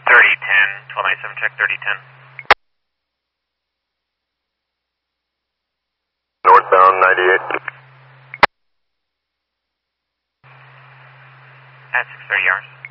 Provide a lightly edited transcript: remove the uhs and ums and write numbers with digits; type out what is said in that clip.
3010, 1297, check 3010. Northbound 98. At 630 hours.